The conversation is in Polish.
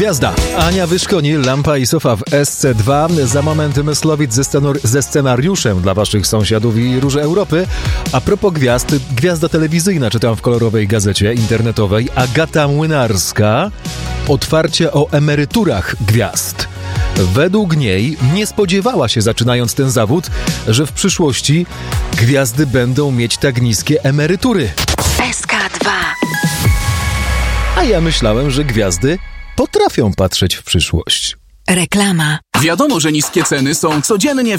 Gwiazda. Ania Wyszkonil, Lampa i Sofa w SC2. Za moment Myslowic ze scenariuszem dla waszych sąsiadów i Róże Europy. A propos gwiazd, gwiazda telewizyjna, czytam w kolorowej gazecie internetowej, Agata Młynarska. Otwarcie o emeryturach gwiazd. Według niej nie spodziewała się, zaczynając ten zawód, że w przyszłości gwiazdy będą mieć tak niskie emerytury. SK2. A ja myślałem, że gwiazdy potrafią patrzeć w przyszłość. Reklama. Wiadomo, że niskie ceny są codziennie